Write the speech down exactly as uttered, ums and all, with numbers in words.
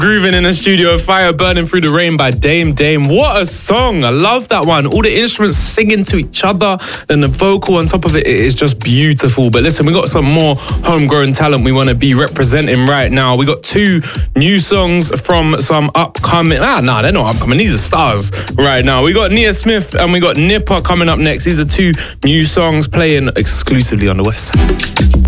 Grooving in the studio, Fire Burning Through the Rain by Dame Dame. What a song. I love that one. All the instruments singing to each other, and the vocal on top of it, it is just beautiful. But listen, we got some more homegrown talent we want to be representing right now. We got two new songs from some upcoming, ah, nah, they're not upcoming. These are stars right now. We got Nia Smith and we got Nipper coming up next. These are two new songs playing exclusively on the West Side.